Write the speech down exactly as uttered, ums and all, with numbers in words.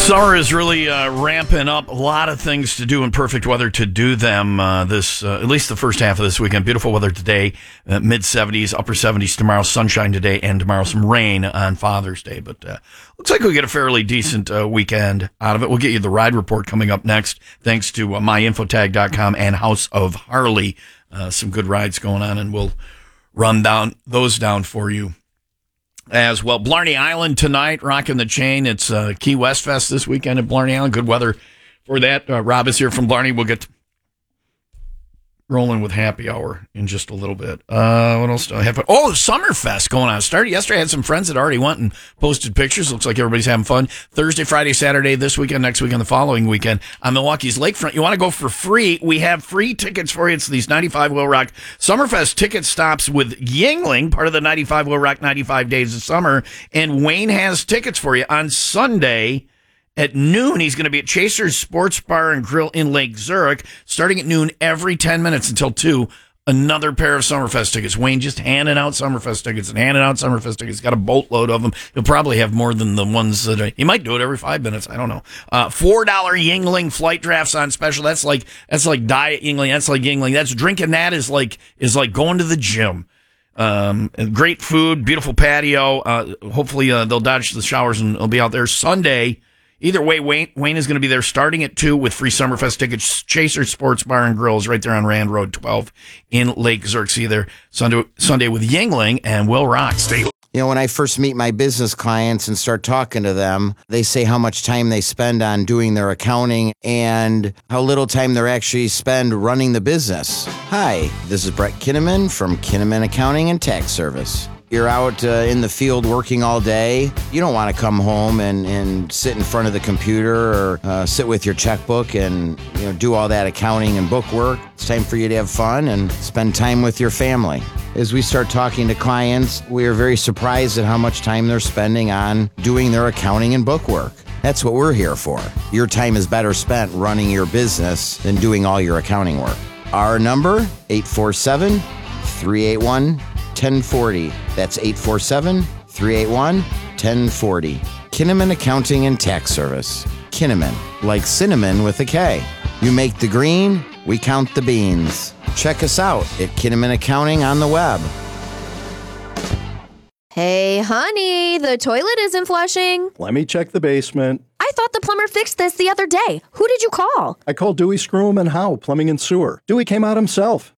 Summer is really uh, ramping up. A lot of things to do and perfect weather to do them uh, this, uh, at least the first half of this weekend. Beautiful weather today, uh, mid seventies, upper seventies tomorrow, sunshine today, and tomorrow some rain on Father's Day. But uh, looks like we'll get a fairly decent uh, weekend out of it. We'll get you the ride report coming up next, thanks to uh, my infotag dot com and House of Harley. Uh, some good rides going on, and we'll run down those down for you as well. Blarney Island tonight, rocking the chain. It's uh, Key West Fest this weekend at Blarney Island. Good weather for that. Uh, Rob is here from Blarney. We'll get rolling with happy hour in just a little bit. Uh, what else do I have? Oh, Summerfest going on. Started yesterday. I had some friends that already went and posted pictures. Looks like everybody's having fun. Thursday, Friday, Saturday, this weekend, next weekend, the following weekend on Milwaukee's lakefront. You want to go for free? We have free tickets for you. It's these ninety-five Will Rock Summerfest ticket stops with Yuengling, part of the ninety-five Will Rock ninety-five Days of Summer. And Wayne has tickets for you on Sunday. At noon, he's going to be at Chaser's Sports Bar and Grill in Lake Zurich, starting at noon every ten minutes until two. Another pair of Summerfest tickets. Wayne just handing out Summerfest tickets and handing out Summerfest tickets. He's got a boatload of them. He'll probably have more than the ones that are, he might do it every five minutes. I don't know. Uh, four dollar Yuengling flight drafts on special. That's like that's like diet Yuengling. That's like Yuengling. That's drinking that is like is like going to the gym. Um, great food, beautiful patio. Uh, hopefully uh, they'll dodge the showers and they'll be out there Sunday. Either way, Wayne, Wayne is going to be there starting at two with free Summerfest tickets. Chaser Sports Bar and Grill is right there on Rand Road twelve in Lake Zurich. See you there Sunday, Sunday with Yuengling and Will Rock. Stay. You know, when I first meet my business clients and start talking to them, they say how much time they spend on doing their accounting and how little time they actually spend running the business. Hi, this is Brett Kinnaman from Kinnaman Accounting and Tax Service. You're out uh, in the field working all day. You don't want to come home and, and sit in front of the computer or uh, sit with your checkbook and you know do all that accounting and book work. It's time for you to have fun and spend time with your family. As we start talking to clients, we are very surprised at how much time they're spending on doing their accounting and book work. That's what we're here for. Your time is better spent running your business than doing all your accounting work. Our number, eight four seven, three eight one, ten forty. That's eight four seven, three eight one, ten forty. Kinnaman Accounting and Tax Service. Kinnaman, like cinnamon with a K. You make the green, we count the beans. Check us out at Kinnaman Accounting on the web. Hey, honey, the toilet isn't flushing. Let me check the basement. I thought the plumber fixed this the other day. Who did you call? I called Dewey Scrum and Howe Plumbing and Sewer. Dewey came out himself.